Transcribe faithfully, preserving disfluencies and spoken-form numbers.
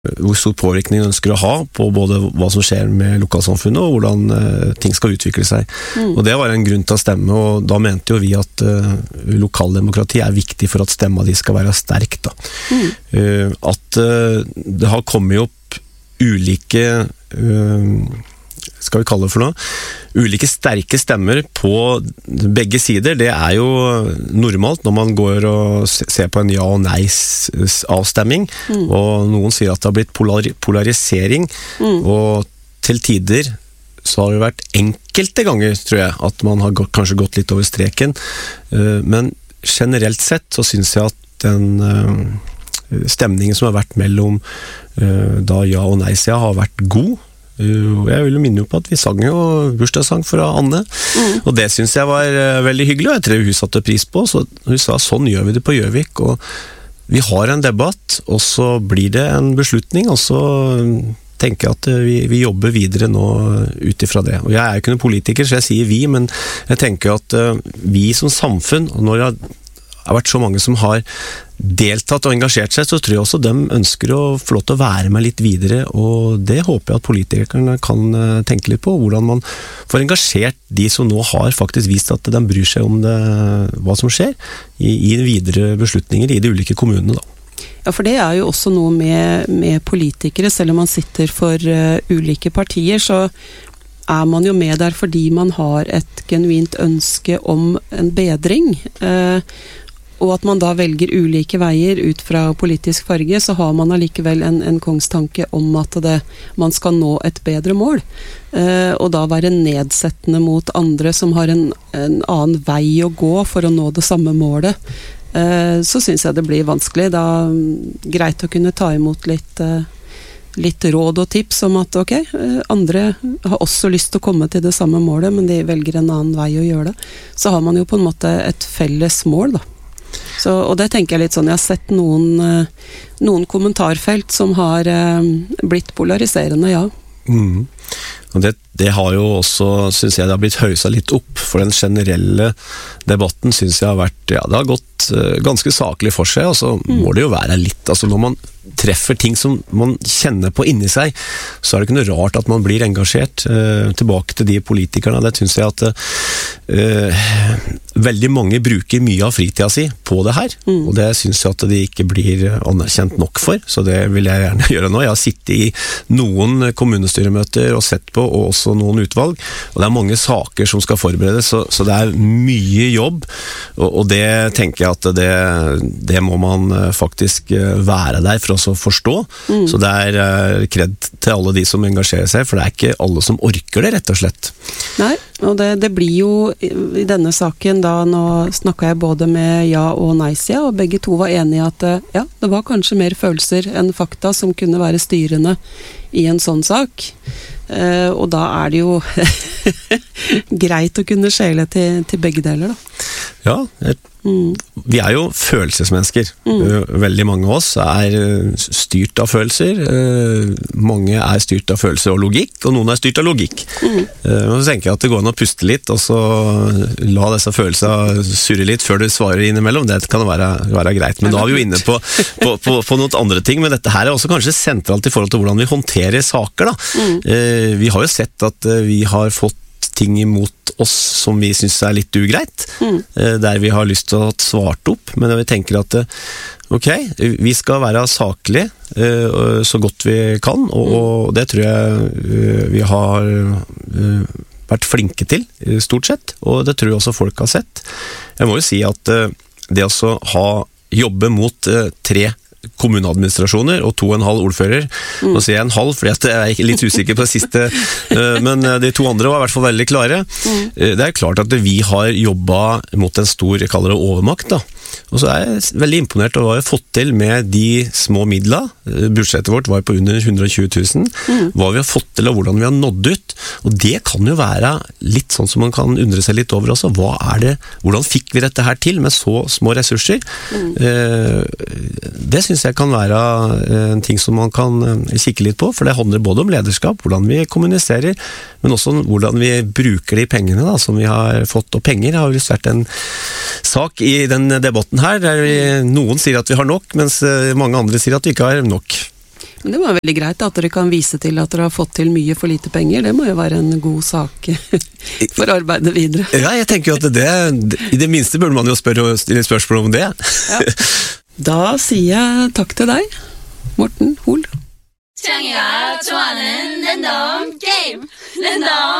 hvor stor påvirkning de ønsker å ha på både hva som skjer med lokalsamfunnet og hvordan uh, ting skal utvikle seg. Mm. Og det var en grunn til å stemme, og da mente jo vi at uh, lokaldemokrati er viktig for at stemma de skal være sterk. Da. Mm. Uh, at uh, det har kommet opp ulike uh, skal vi kalle det for noe, ulike sterke stemmer på begge sider, det er jo normalt når man går og ser på en ja- og nei-avstemming, mm. og noen sier at det har blitt polar polarisering, mm. og til tider så har det vært enkelte ganger, tror jeg, at man har gått, kanskje gått litt over streken, men generelt sett så synes jeg at den stemningen som har vært mellom da ja- og nei-sida har vært god. Jeg vil minne på at vi sang jo bursdagssang fra Anne, mm. og det synes jeg var veldig hyggelig, og jeg tror hun satte pris på, så hun sa sånn gjør vi det på Gjøvik, og vi har en debatt, og så blir det en beslutning, og så tenker jeg at vi, vi jobber videre nå ut ifra det. Og jeg er jo ikke noen politiker, så jeg sier vi, men jeg tenker at vi som samfunn, og når jeg har vært så mange som har deltatt og engasjert seg, så tror jeg også de ønsker å få lov til å være med litt videre, og det håper jeg at politikerne kan tenke litt på, hvordan man får engasjert de som nå har faktisk vist at de bryr seg om det, hva som skjer i, i videre beslutninger i de ulike kommunene da. Ja, for det er jo også noe med, med politikere, selv om man sitter for uh, ulike partier, så er man jo med der fordi man har et genuint ønske om en bedring, uh, og at man da velger ulike veier ut fra politisk farge, så har man allikevel en, en kongstanke om at det, man skal nå et bedre mål. Eh, og da være nedsettende mot andre som har en, en annen vei å gå for å nå det samme målet. Eh, så synes jeg det blir vanskelig. Da greit å kunne ta imot litt, eh, litt råd og tips om at ok, andre har også lyst til å komme til det samme målet, men de velger en annen vei å gjøre det. Så har man jo på en måte et felles mål da. Så, og det tenker jeg litt sånn, jeg har sett noen, noen kommentarfelt som har blitt polariserende, ja. Mm. Og det, det har jo også, synes jeg det har blitt høysa litt opp, for den generelle debatten synes jeg har vært, ja, det har gått ganske saklig for seg, og så mm. må det jo være litt, altså når man treffer ting som man kjenner på inni seg, så er det ikke noe rart at man blir engasjert. Eh, tilbake til de politikerne, det synes jeg at eh, veldig mange bruker mye av fritida si på det her, mm. og det synes jeg at de ikke blir anerkjent nok for, så det vil jeg gjerne gjøre nå. Jeg har sittet i noen kommunestyremøter og sett på, og også noen utvalg, og det er mange saker som skal forberedes, så, så det er mye jobb, og, og det tenker jeg at det, det må man faktisk være der for å forstå, mm. så det er uh, kred til alle de som engasjerer seg, for det er ikke alle som orker det, rett og slett. Nei, og det, det blir jo i denne saken, da nå snakket jeg både med ja- og nei-sida, og begge to var enige at ja, det var kanskje mer følelser enn fakta som kunne være styrende i en sånn sak. Uh, og da er det jo greit å kunne skjele til, til begge deler, da. Ja, jeg Mm. Vi er jo følelsesmennesker. Mm. Veldig mange av oss er styrt av følelser. Mange er styrt av følelser og logikk, og noen er styrt av logikk. Mm. Og så tenker jeg at det går an å puste litt, og så la disse følelsene surre litt før du svarer innimellom. Det kan være, være greit. Men da er vi jo inne på, på, på, på noen andre ting. Men dette her er også kanskje sentralt i forhold til hvordan vi håndterer saker. Da. Mm. Vi har jo sett at vi har fått ting imot oss som vi synes er litt ugreit, mm. der vi har lyst til å ha svart opp, men vi tenker at ok, vi skal være saklige så godt vi kan, og, og det tror jeg vi har vært flinke til, stort sett, og det tror jeg også folk har sett. Jeg må jo si at det å ha jobbe mot tre kommuneadministrasjoner og to og en halv ordfører. Mm. Nå sier jeg en halv, fordi jeg er litt usikker på det siste, men de to andre var i hvert fall veldig klare. Mm. Det er klart at vi har jobbet mot en stor, jeg kaller det overmakt, da. Og så er jeg veldig imponert over hva vi har fått til med de små midlene. Budsjettet vårt var på under hundre og tjue tusen. Mm. Hva vi har fått til og hvordan vi har nådd ut. Og det kan jo være litt sånn som man kan undre seg litt over også. Hva er det, hvordan fikk vi dette her til med så små ressurser? Mm. Det synes jeg kan være en ting som man kan kikke litt på, for det handler både om lederskap, hvordan vi kommuniserer, men også hvordan vi bruker de pengene da, som vi har fått. Og penger har jo vært en sak i den debatten her, der vi, noen sier at vi har nok, mens mange andre sier at vi ikke har nok. Men det må være veldig greit at dere kan vise til at dere har fått til mye for lite penger. Det må jo være en god sak for arbeidet videre. Ja, jeg tenker jo at det, i det minste burde man jo spørre, stille spørsmål om det. Ja. Da sier jeg takk til deg, Morten Hoel. 창이가 좋아하는 랜덤 게임 랜덤